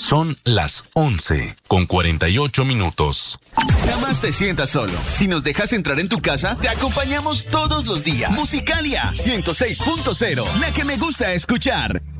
Son las 11:48. Jamás te sientas solo. Si nos dejas entrar en tu casa, te acompañamos todos los días. Musicalia 106.0, la que me gusta escuchar.